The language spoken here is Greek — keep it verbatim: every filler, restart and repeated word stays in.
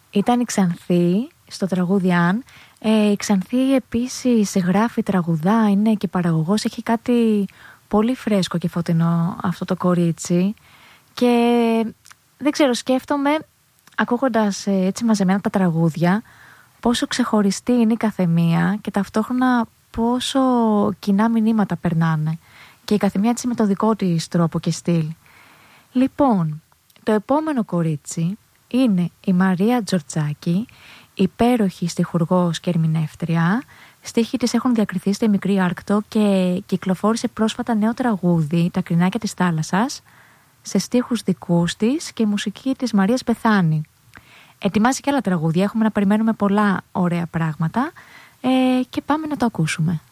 ήταν η Ξανθή στο τραγούδι Αν. Ε, η Ξανθή επίσης γράφει, τραγουδά, είναι και παραγωγός, έχει κάτι πολύ φρέσκο και φωτεινό αυτό το κορίτσι. Και δεν ξέρω, σκέφτομαι ακούγοντας ε, έτσι μαζεμένα τα τραγούδια πόσο ξεχωριστή είναι η καθεμία και ταυτόχρονα πόσο κοινά μηνύματα περνάνε και η καθεμία έτσι με το δικό της τρόπο και στυλ. Λοιπόν, το επόμενο κορίτσι είναι η Μαρία Τζορτζάκη, υπέροχη στιχουργός και ερμηνεύτρια. Στίχοι της έχουν διακριθεί στη Μικρή Άρκτο και κυκλοφόρησε πρόσφατα νέο τραγούδι, Τα Κρινάκια της Θάλασσας, σε στίχους δικούς της και η μουσική της Μαρίας Μπεθάνη. Ετοιμάζει και άλλα τραγούδια, έχουμε να περιμένουμε πολλά ωραία πράγματα ε, και πάμε να το ακούσουμε.